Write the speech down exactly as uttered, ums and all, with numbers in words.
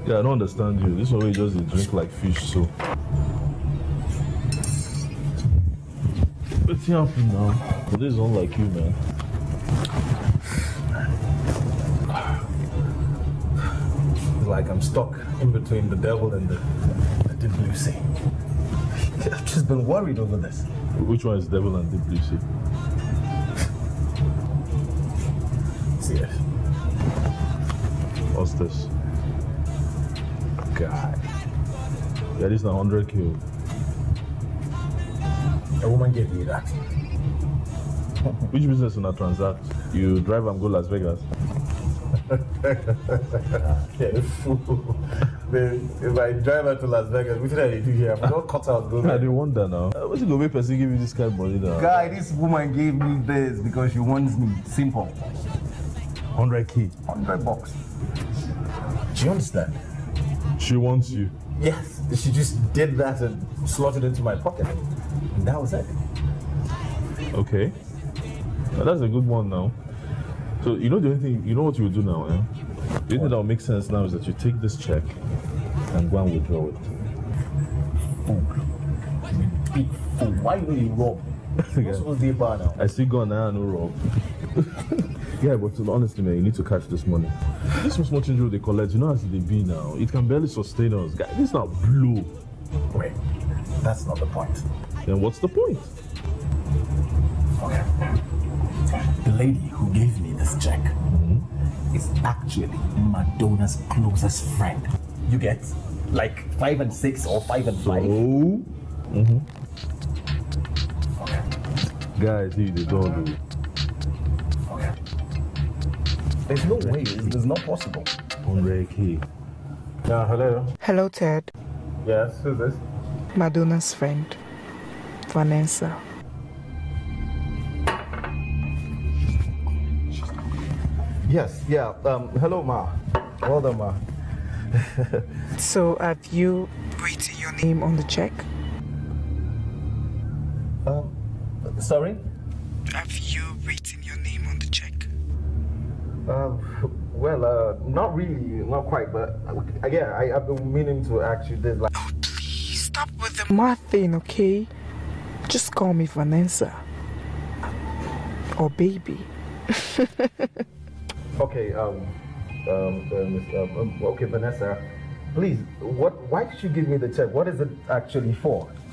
Yeah, I don't understand you. This one way just they drink like fish, so. What's happening now? Well, this is unlike you, man. It's like I'm stuck in between the devil and the, the deep blue sea. I've just been worried over this. Which one is devil and deep blue sea? See it. What's this? God. Yeah, this is one hundred K. A woman gave me that. Which business in a transact? You drive and go Las Vegas? Yeah, fool. If I drive out to Las Vegas, which did I do here? I'm not cut out. Go I didn't wonder now. Uh, what's it going to make person give you this kind of money now? Guy, this woman gave me this because she wants me. Simple. one hundred K. one hundred bucks. Do you understand? She wants you. Yes. She just did that and slotted it into my pocket. And that was it. Okay. Well, that's a good one now. So, you know the only thing, you know what you will do now, eh? The only thing that will make sense now is that you take this check and go and withdraw it. Fool. Big fool. Why will you rob? What's supposed to be bar now? I still got now, no rob. Yeah, but honestly, man, you need to catch this money. This was much injury they collect. You know how they be now. It can barely sustain us. Guy, this is not blue. Wait, that's not the point. Then what's the point? Okay. The lady who gave me this check Mm-hmm. is actually Madonna's closest friend. You get? Like five and six or five and five. Oh. Mm-hmm. Okay. Guys, he they don't do it. Okay. There's no way. It's, it's not possible. one hundred K. Yeah, hello. Hello, Ted. Yes, who's this? Madonna's friend, Vanessa. Yes, yeah. Um, hello, Ma. Well done, Ma. So, have you written your name on the check? Um, sorry? Have you written your name on the check? Uh, well, uh, not really, not quite, but uh, yeah, I, I've been meaning to ask you this. Like, Oh, please stop with the math thing, okay? Just call me Vanessa. Or baby. okay, um, um, uh, Miss, um, um, okay, Vanessa, please, what? Why did you give me the check? What is it actually for?